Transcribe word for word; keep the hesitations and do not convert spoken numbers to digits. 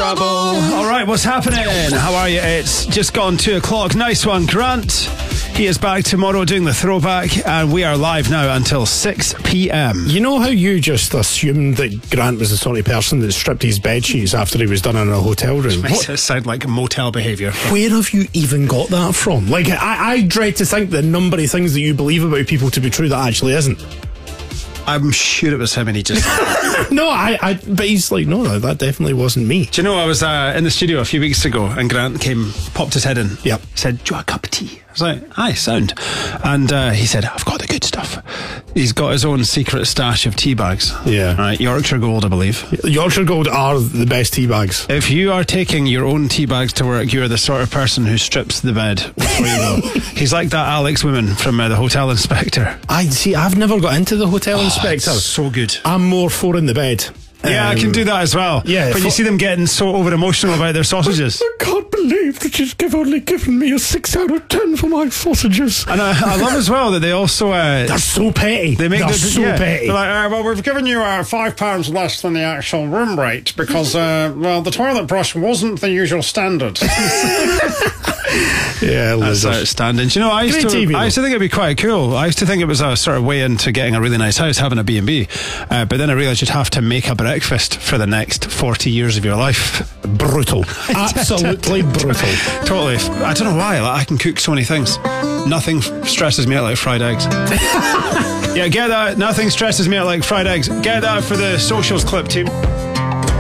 trouble. All right, what's happening? How are you? It's just gone two o'clock. Nice one, Grant. He is back tomorrow doing the throwback, and we are live now until six p.m. You know how you just assumed that Grant was the sort of person that stripped his bed sheets after he was done in a hotel room? Makes it sound like motel behaviour. Where have you even got that from? Like, I, I dread to think the number of things that you believe about people to be true that actually isn't. I'm sure it was him, and he just... no, I, I. But he's like, no, no, that definitely wasn't me. Do you know, I was uh, in the studio a few weeks ago, and Grant came, popped his head in. Yep. Said, do you want a cup of tea? I was like, aye, sound. And uh, he said, I've got the good stuff. He's got his own secret stash of tea bags. Yeah. Right, Yorkshire Gold, I believe. Yorkshire Gold are the best tea bags. If you are taking your own tea bags to work, you are the sort of person who strips the bed before you go. He's like that Alex woman from uh, the Hotel Inspector. I see, I've never got into the Hotel Oh, Inspector. it's so good. I'm more for in the bed. Yeah, um, I can do that as well. Yeah, but you see them getting so over emotional about their sausages. I can't believe that you've only given me a six out of ten for my sausages. And I, I love as well that they also uh, they're so petty. They make they're the, so yeah, petty. They're like, uh, well, we've given you uh, five pounds less than the actual room rate because, uh, well, the toilet brush wasn't the usual standard. Yeah, that's outstanding. Do you know, I used, to, T V, I used to think it'd be quite cool. I used to think it was a sort of way into getting a really nice house, having a B and B. Uh, but then I realised you'd have to make a breakfast for the next forty years of your life. Brutal. Absolutely brutal. Totally. I don't know why. Like, I can cook so many things. Nothing stresses me out like fried eggs. Yeah, get that. Nothing stresses me out like fried eggs. Get that for the socials clip, team.